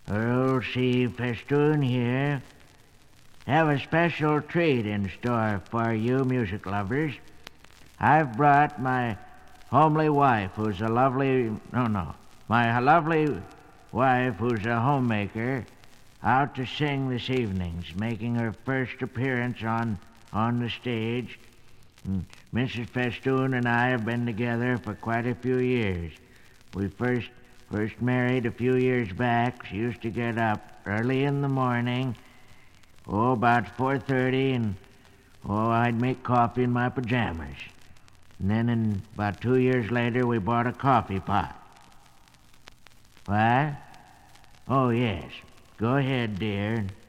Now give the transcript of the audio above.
Earl C. Festoon here. Have a special treat in store for you music lovers. I've brought my homely wife, who's a lovely... my lovely wife, who's a homemaker, out to sing this evening's, making her first appearance on the stage. Mrs. Festoon and I have been together for quite a few years. We first married a few years back. She used to get up early in the morning, about 4:30, and I'd make coffee in my pajamas. And then about 2 years later, we bought a coffee pot. What? Oh, yes. Go ahead, dear.